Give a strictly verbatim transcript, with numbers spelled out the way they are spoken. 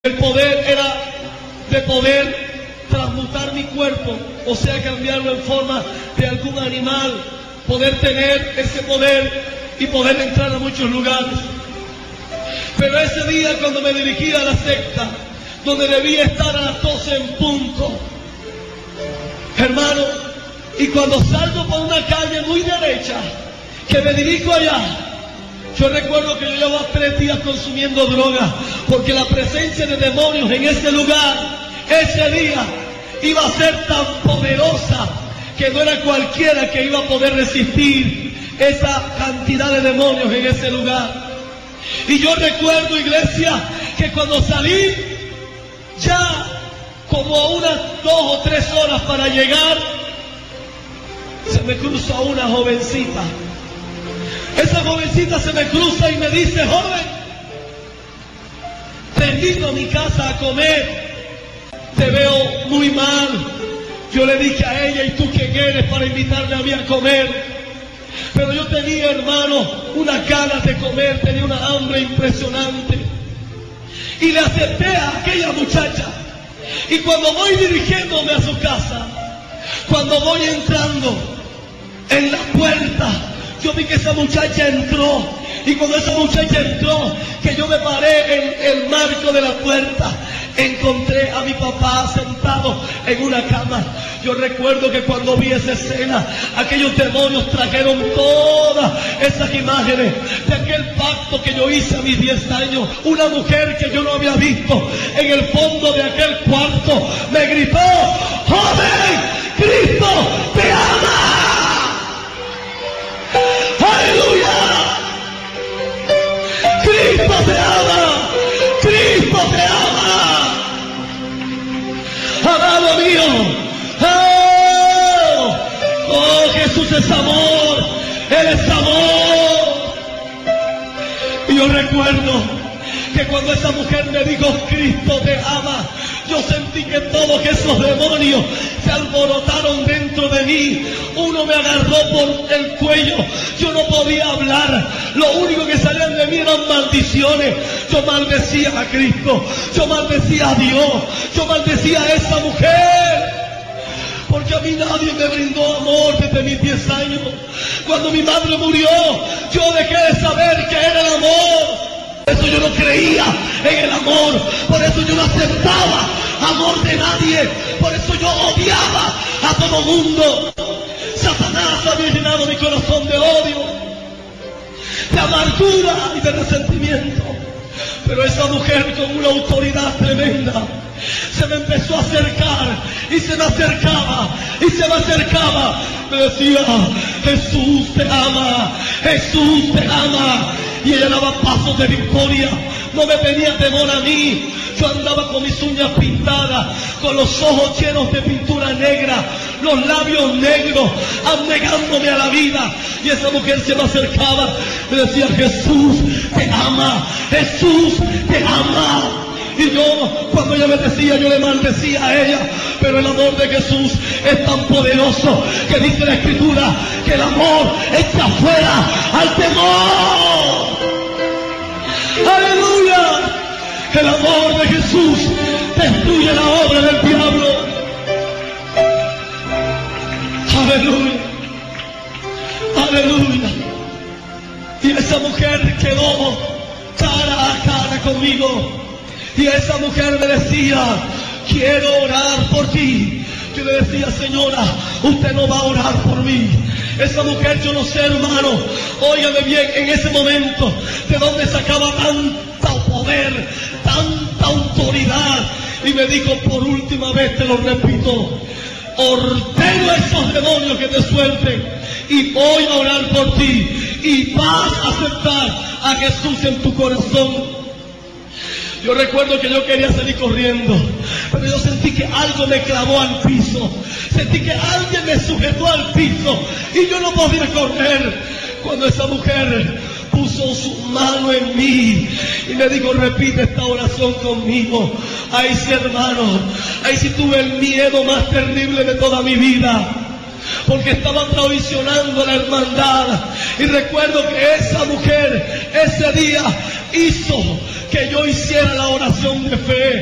El poder era de poder transmutar mi cuerpo, o sea, cambiarlo en forma de algún animal, poder tener ese poder y poder entrar a muchos lugares. Pero ese día, cuando me dirigí a la secta, donde debía estar a las doce en punto, hermano, y cuando salgo por una calle muy derecha, que me dirijo allá, yo recuerdo que yo llevaba tres días consumiendo droga, porque la presencia de demonios en ese lugar, ese día, iba a ser tan poderosa que no era cualquiera que iba a poder resistir esa cantidad de demonios en ese lugar. Y yo recuerdo, iglesia, que cuando salí, ya como a unas dos o tres horas para llegar, se me cruza una jovencita. Esa jovencita se me cruza y me dice: joven, te invito a mi casa a comer, te veo muy mal. Yo le dije a ella: ¿y tú quién eres para invitarme a mí a comer? Pero yo tenía, hermano, unas ganas de comer, tenía una hambre impresionante. Y le acepté a aquella muchacha. Y cuando voy dirigiéndome a su casa, cuando voy entrando en la puerta, yo vi que esa muchacha entró, y cuando esa muchacha entró, que yo me paré en el marco de la puerta, encontré a mi papá sentado en una cama. Yo recuerdo que cuando vi esa escena, aquellos demonios trajeron todas esas imágenes de aquel pacto que yo hice a mis diez años. Una mujer que yo no había visto en el fondo de aquel cuarto me gritó: ¡joven, Cristo te ama! ¡Aleluya! ¡Cristo te ama! ¡Cristo te ama! ¡Amado mío! ¡Oh! ¡Oh, Jesús es amor! ¡Él es amor! Y yo recuerdo que cuando esa mujer me dijo: Cristo te ama, yo sentí que todos esos demonios se alborotaron dentro de mí. Uno me agarró por el cuello, yo no podía hablar, lo único que salían de mí eran maldiciones. Yo maldecía a Cristo, yo maldecía a Dios, yo maldecía a esa mujer, porque a mí nadie me brindó amor desde mis diez años. Cuando mi madre murió, yo dejé de saber qué era el amor. Por eso yo no creía en el amor, por eso yo no aceptaba amor de nadie, por eso yo odiaba a todo mundo. Satanás había llenado mi corazón de odio, de amargura y de resentimiento. Pero esa mujer, con una autoridad tremenda, se me empezó a acercar, y se me acercaba, y se me acercaba. Me decía: Jesús te ama, Jesús te ama. Y ella daba pasos de victoria, no me tenía temor a mí. Yo andaba con mis uñas pintadas, con los ojos llenos de pintura negra, los labios negros, abnegándome a la vida. Y esa mujer se me acercaba, me decía: Jesús te ama, Jesús te ama. Y yo, cuando ella me decía, yo le maldecía a ella. Pero el amor de Jesús es tan poderoso que dice la Escritura que el amor echa fuera al temor. ¡Aleluya! El amor de Jesús destruye la obra del diablo. ¡Aleluya! ¡Aleluya! Y esa mujer quedó cara a cara conmigo. Y esa mujer me decía: quiero orar por ti. Yo le decía: señora, usted no va a orar por mí. Esa mujer, yo no sé, hermano, óigame bien, en ese momento, de dónde sacaba tanto poder, tanta autoridad. Y me dijo: por última vez te lo repito, ordeno a esos demonios que te suelten, y voy a orar por ti, y vas a aceptar a Jesús en tu corazón. Yo recuerdo que yo quería salir corriendo, pero yo sentí que algo me clavó al piso. Sentí que alguien me sujetó al piso y yo no podía correr. Cuando esa mujer puso su mano en mí y me dijo: repite esta oración conmigo. Ay, sí, hermano, ay, sí, tuve el miedo más terrible de toda mi vida, porque estaba traicionando la hermandad, Y recuerdo que esa mujer ese día hizo que yo hiciera la oración de fe.